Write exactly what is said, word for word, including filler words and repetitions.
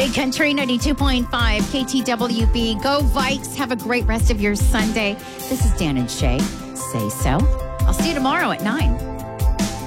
High Country ninety-two point five K T W B. Go Vikes. Have a great rest of your Sunday. This is Dan and Shay. Say so. I'll see you tomorrow at nine.